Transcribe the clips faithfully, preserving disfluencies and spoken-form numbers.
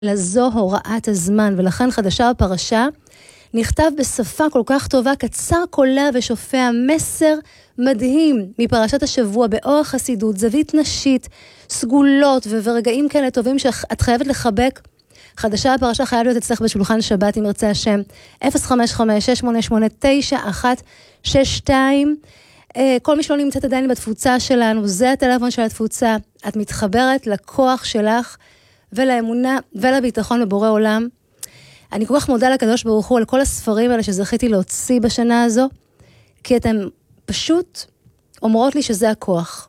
לזו הוראת הזמן, ולכן חדשה בפרשה נכתב בשפה כל כך טובה, קצר קולע ושופע, מסר מדהים מפרשת השבוע, באורח חסידות, זווית נשית, סגולות ורגעים כאלה טובים שאת חייבת לחבק. חדשה בפרשה חייב להיות אצלך בשולחן שבת, אם ירצה השם. אפס חמש חמש שש שמונה שמונה תשע אחת שש שתיים. כל מי שלא נמצאת עדיין בתפוצה שלנו, זה הטלפון של התפוצה. את מתחברת לכוח שלך ולאמונה ולביטחון בבורא עולם. אני כל כך מודה לקדוש ברוך הוא על כל הספרים האלה שזכיתי להוציא בשנה הזו, כי אתם פשוט אומרות לי שזה הכוח.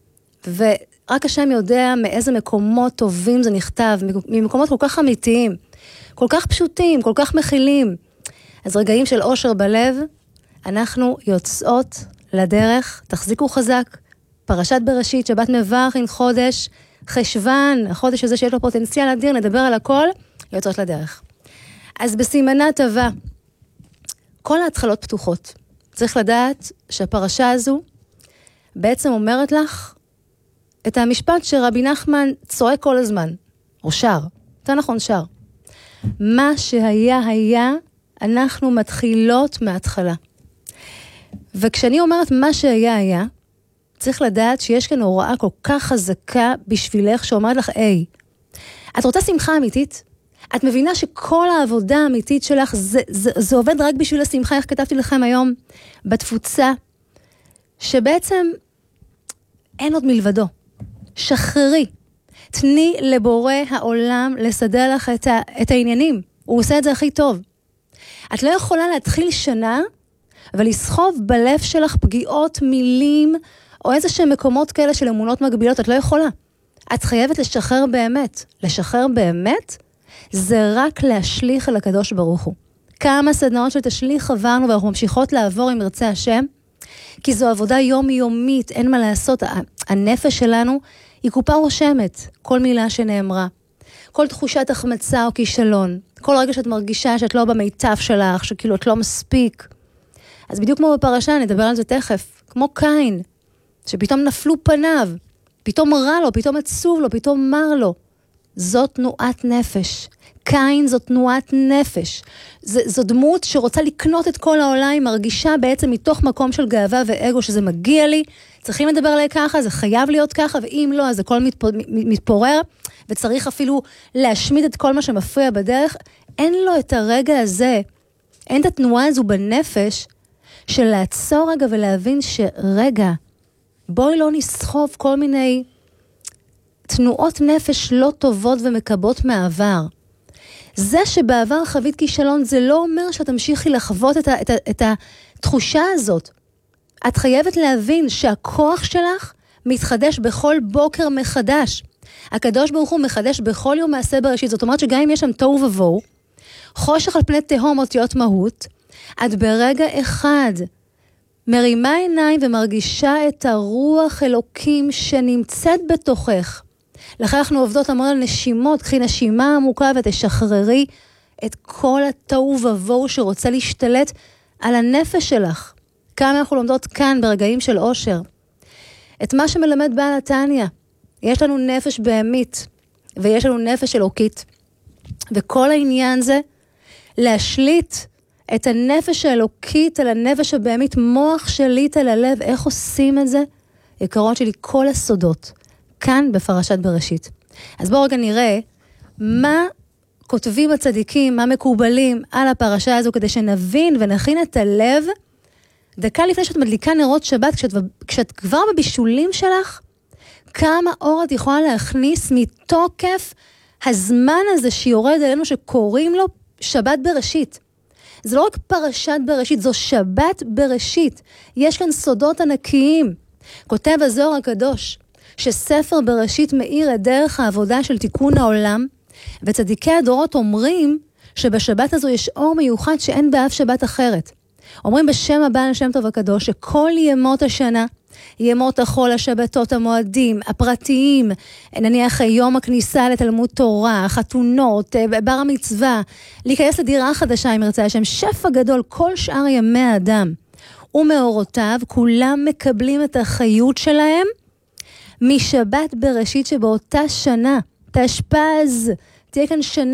ורק השם יודע מאיזה מקומות טובים זה נכתב, ממקומות כל כך אמיתיים, כל כך פשוטים, כל כך מכילים. אז רגעים של אושר בלב, אנחנו יוצאות לדרך, תחזיקו חזק, פרשת בראשית, שבת מברכין חודש, חשוון, החודש הזה שיש לו פוטנציאל אדיר, נדבר על הכל, יוצאות לדרך. אז בסימנה טובה, כל ההתחלות פתוחות. צריך לדעת שהפרשה הזו בעצם אומרת לך את המשפט שרבי נחמן צועק כל הזמן, או שר, אתה נכון שר. מה שהיה היה, אנחנו מתחילות מההתחלה. וכשאני אומרת מה שהיה היה, צריך לדעת שיש כאן הוראה כל כך חזקה בשבילך שאומרת לך, היי, את רוצה שמחה אמיתית? את מבינה שכל העבודה האמיתית שלך, זה, זה, זה עובד רק בשביל השמחה, איך כתבתי לכם היום בתפוצה, שבעצם אין עוד מלבדו. שחררי, תני לבורא העולם לסדר לך את, ה, את העניינים. הוא עושה את זה הכי טוב. את לא יכולה להתחיל שנה, ולסחוב בלב שלך פגיעות, מילים, או איזה שהם מקומות כאלה של אמונות מגבילות, את לא יכולה. את חייבת לשחרר באמת. לשחרר באמת, זה רק להשליך על הקדוש ברוך הוא. כמה סדנאות של תשליך עברנו, ואנחנו ממשיכות לעבור עם ירצה השם, כי זו עבודה יומיומית, אין מה לעשות. הנפש שלנו היא קופה רושמת, כל מילה שנאמרה. כל תחושת החמצה או כישלון, כל רגע שאת מרגישה שאת לא במיטב שלך, שכאילו את לא מספיק. אז בדיוק כמו בפרשה, נדבר על זה תכף, כמו קין, שפתאום נפלו פניו, פתאום רע לו, פתאום עצוב לו, פתאום מר לו. זו תנועת נפש. קין זו תנועת נפש. ז, זו דמות שרוצה לקנות את כל העולם, היא מרגישה בעצם מתוך מקום של גאווה ואגו שזה מגיע לי, צריכים לדבר עליי ככה, זה חייב להיות ככה, ואם לא, אז הכל מתפור, מתפורר, וצריך אפילו להשמיד את כל מה שמפריע בדרך. אין לו את הרגע הזה, אין את התנועה הזו בנפש, של לעצור רגע ולהבין שרגע, בואי לא נסחוב כל מיני תנועות נפש לא טובות ומקבות מהעבר. זה שבעבר חווית כישלון, זה לא אומר שתמשיכי לחוות את, ה, את, ה, את התחושה הזאת. את חייבת להבין שהכוח שלך מתחדש בכל בוקר מחדש. הקדוש ברוך הוא מחדש בכל יום מעשה בראשית. זאת אומרת שגם אם יש שם תוהו ובוהו, חושך על פני תהום אותיות מהות, את ברגע אחד מרימה עיניים ומרגישה את הרוח אלוקים שנמצאת בתוכך. לכן אנחנו עובדות המון על נשימות, קחי נשימה עמוקה ותשחררי את כל התוהו ובוהו שרוצה להשתלט על הנפש שלך. כמה אנחנו לומדות כאן ברגעים של אושר. את מה שמלמד בעל התניא. יש לנו נפש בהמית ויש לנו נפש אלוקית. וכל העניין זה להשליט את הנפש האלוקית על הנפש הבהמית, מוח שליט על הלב. איך עושים את זה? יקרות שלי, כל הסודות. כאן בפרשת בראשית. אז בואו רגע נראה מה כותבים הצדיקים, מה מקובלים על הפרשה הזו, כדי שנבין ונכין את הלב, דקה לפני שאת מדליקה נרות שבת, כשאת, כשאת כבר בבישולים שלך, כמה אור את יכולה להכניס מתוקף הזמן הזה שיורד עלינו, שקוראים לו שבת בראשית. זה לא רק פרשת בראשית, זו שבת בראשית. יש כאן סודות ענקיים. כותב הזוהר הקדוש, שספר בראשית מאיר את דרך העבודה של תיקון העולם, וצדיקי הדורות אומרים שבשבת הזו יש אור מיוחד שאין באף שבת אחרת. אומרים בשם הבעל שם טוב הקדוש, שכל ימות השנה, ימות החול, השבתות, המועדים, הפרטיים, נניח יום הכניסה לתלמוד תורה, חתונות, בר המצווה, להיכנס לדירה חדשה אם ירצה השם, שפע גדול, כל שאר ימי האדם ומאורותיו, כולם מקבלים את החיות שלהם, משבת בראשית שבאותה שנה תשפז תהיה כאן שנה